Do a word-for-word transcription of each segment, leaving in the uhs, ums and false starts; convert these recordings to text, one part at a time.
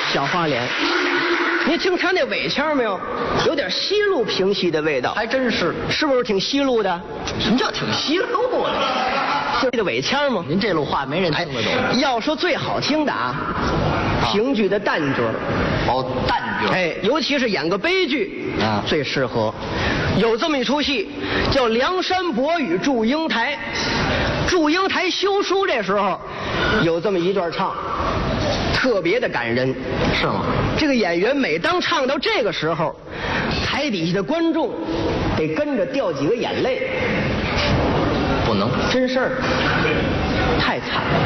小花脸。你听他那尾腔没有？有点西路平西的味道， 还真是， 是不是挺西路的？ 什么叫挺西路的？ 就这个尾腔嘛。 您这路话没人听得懂。 哎、要说最好听的啊，评剧的旦角。 哦，旦角。 哎，尤其是演个悲剧啊， 最适合。有这么一出戏叫《梁山伯与祝英台》，祝英台修书这时候有这么一段唱。特别的感人， 是吗？ 这个演员每当唱到这个时候，台底下的观众得跟着掉几个眼泪。 不能， 真事儿，太惨了，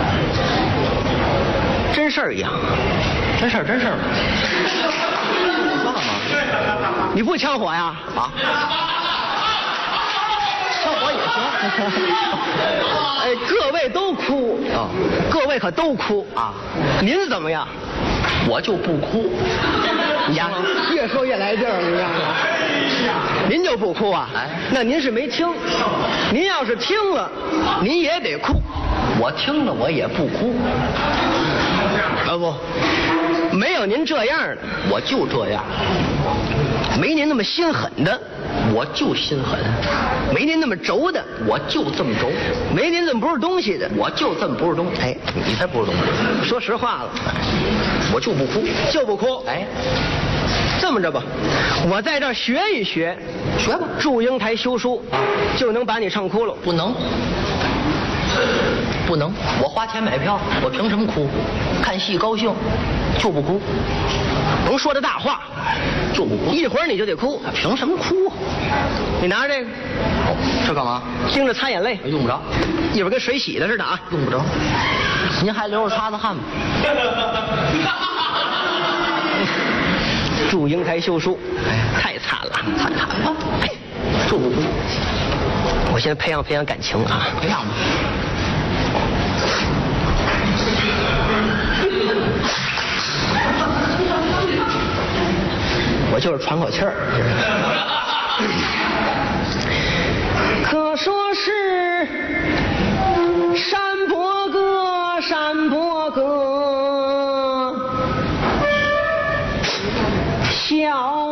真事儿一样， 真事儿，真事儿。干嘛？ 你不呛火呀？ 啊？呛火也行。 哎，各位都哭啊！各位可都哭啊！您怎么样？ 我就不哭。 你呀，越说越来劲儿，你看看。您就不哭啊？哎，那您是没听。您要是听了，您也得哭。 我听了我也不哭。 啊不，没有您这样的， 我就这样。 没您那么心狠的。 我就心狠， 没您那么轴的， 我就这么轴； 没您这么不是东西的， 我就这么不是东西。哎，你才不是东西。 说实话了， 我就不哭， 就不哭。 哎， 这么着吧，我在这儿学一学， 学吧。 祝英台修书，就能把你唱哭了。 不能，不能，我花钱买票，我凭什么哭？看戏高兴，就不哭。 甭说这大话， 就不哭。 一会儿你就得哭， 凭什么哭？ 你拿着这个， 哦，这干嘛？ 盯着擦眼泪。 用不着， 一会儿跟水洗的似的啊。 用不着，您还留着擦擦汗吧。 祝英台修书，哎，太惨了， 太惨了，哎，就不哭。 我现在培养培养感情啊， 培养吧。 我就是喘口气儿。可说是山伯歌，山伯歌，小